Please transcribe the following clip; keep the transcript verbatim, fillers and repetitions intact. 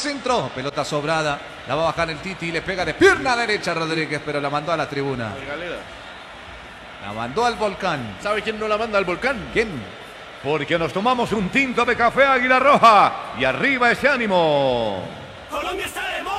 centro. Pelota sobrada. La va a bajar el Titi y le pega de pierna derecha a Rodríguez, pero la mandó a la tribuna. La mandó al volcán. ¿Sabe quién no la manda al volcán? ¿Quién? Porque nos tomamos un tinto de café Águila Roja. Y arriba ese ánimo. Colombia está